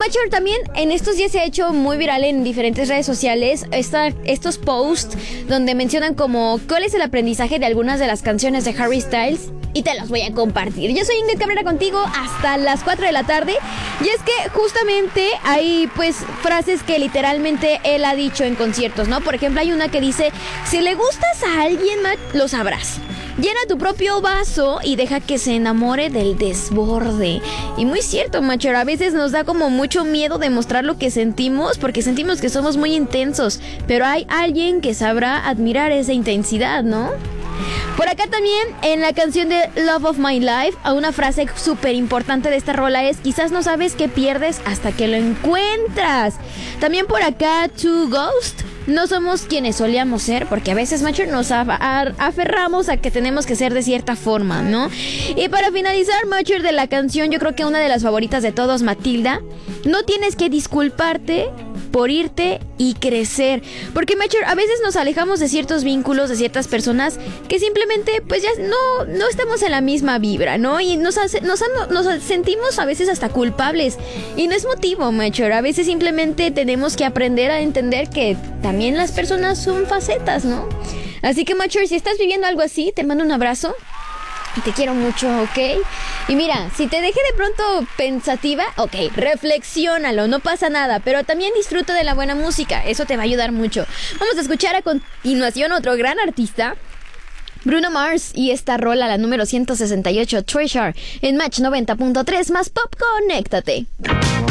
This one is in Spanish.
Macher, también en estos días se ha hecho muy viral en diferentes redes sociales estos posts donde mencionan como cuál es el aprendizaje de algunas de las canciones de Harry Styles, y te las voy a compartir. Yo soy Ingrid Cabrera contigo hasta las 4 de la tarde, y es que justamente hay pues frases que literalmente él ha dicho en conciertos, ¿no? Por ejemplo, hay una que dice: si le gustas a alguien, lo sabrás. Llena tu propio vaso y deja que se enamore del desborde. Y muy cierto, Macher, a veces nos da como mucho miedo demostrar lo que sentimos porque sentimos que somos muy intensos, pero hay alguien que sabrá admirar esa intensidad, ¿no? Por acá también, en la canción de Love of My Life, una frase súper importante de esta rola es: quizás no sabes qué pierdes hasta que lo encuentras. También por acá, To Ghost: no somos quienes solíamos ser, porque a veces, Macher, nos aferramos a que tenemos que ser de cierta forma, ¿no? Y para finalizar, Macher, de la canción, yo creo que una de las favoritas de todos, Matilda: no tienes que disculparte por irte y crecer. Porque, Macher, a veces nos alejamos de ciertos vínculos, de ciertas personas que simplemente pues ya no estamos en la misma vibra, ¿no? Y nos sentimos a veces hasta culpables. Y no es motivo, Macher. A veces simplemente tenemos que aprender a entender que también las personas son facetas, ¿no? Así que, Macher, si estás viviendo algo así, te mando un abrazo. Y te quiero mucho, ¿ok? Y mira, si te dejé de pronto pensativa, ok, reflexiónalo, no pasa nada. Pero también disfruta de la buena música, eso te va a ayudar mucho. Vamos a escuchar a continuación otro gran artista, Bruno Mars, y esta rola, la número 168, Treasure, en Match 90.3 más Pop. Conéctate.